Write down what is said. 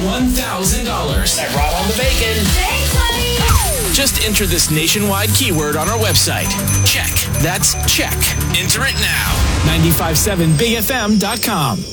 $1,000. I brought home the bacon. Thanks, honey. Just enter this nationwide keyword on our website. Check. That's check. Enter it now. 957bigfm.com.